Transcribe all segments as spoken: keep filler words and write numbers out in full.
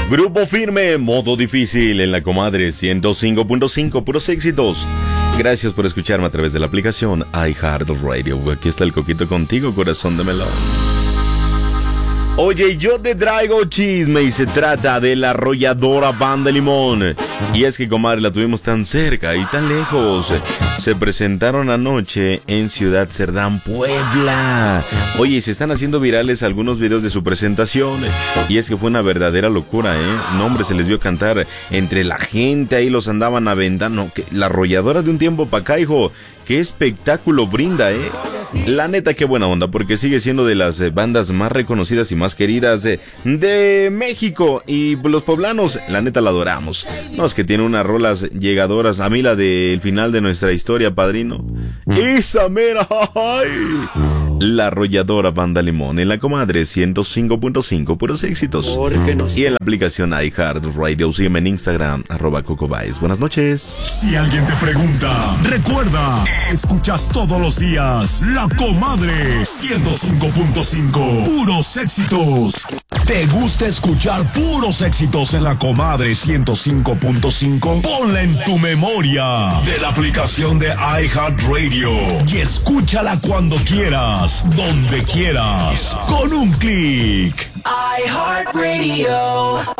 Grupo Firme, modo difícil en la comadre ciento cinco punto cinco, puros éxitos. Gracias por escucharme a través de la aplicación iHeartRadio. Aquí está el Coquito contigo, corazón de melón. Oye, yo te traigo chisme y se trata de la arrolladora Banda Limón. Y es que, comadre, la tuvimos tan cerca y tan lejos. Se presentaron anoche en Ciudad Cerdán, Puebla. Oye, se están haciendo virales algunos videos de su presentación. Y es que fue una verdadera locura, ¿eh? No, hombre, se les vio cantar entre la gente, ahí los andaban aventando. La arrolladora de un tiempo para acá, hijo. Qué espectáculo brinda, ¿eh? La neta, qué buena onda, porque sigue siendo de las eh, bandas más reconocidas y más queridas de, de México. Y los poblanos, la neta, la adoramos. No, es que tiene unas rolas llegadoras. A mí la del final de nuestra historia, padrino. Esa mera, ¡ay! La arrolladora Banda Limón en la comadre ciento cinco punto cinco, puros éxitos. Y en la aplicación iHeartRadio, sígueme en Instagram, arroba cocobais. Buenas noches. Si alguien te pregunta, recuerda, escuchas todos los días La Comadre ciento cinco punto cinco, puros éxitos. ¿Te gusta escuchar puros éxitos en La Comadre ciento cinco punto cinco? Ponla en tu memoria de la aplicación de iHeartRadio y escúchala cuando quieras, donde quieras, con un clic. iHeartRadio.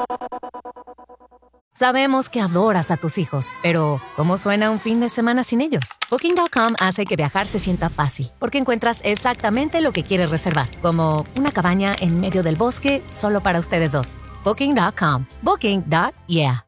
Sabemos que adoras a tus hijos, pero ¿cómo suena un fin de semana sin ellos? Booking punto com hace que viajar se sienta fácil, porque encuentras exactamente lo que quieres reservar, como una cabaña en medio del bosque solo para ustedes dos. Booking punto com. Booking. Yeah.